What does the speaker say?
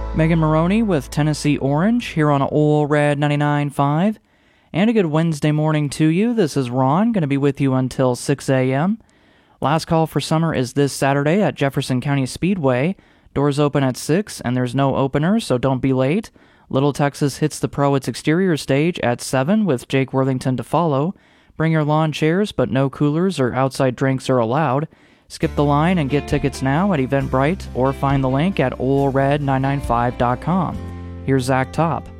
Megan Maroney with Tennessee Orange here on Ole Red 99.5. And a good Wednesday morning to you. This is Ron, going to be with you until 6 a.m. Last call for summer is this Saturday at Jefferson County Speedway. Doors open at 6 and there's no opener, so don't be late. Little Texas hits the Pro its exterior stage at 7 with Jake Worthington to follow. Bring your lawn chairs, but no coolers or outside drinks are allowed. Skip the line and get tickets now at Eventbrite or find the link at olered995.com. Here's Zach Top.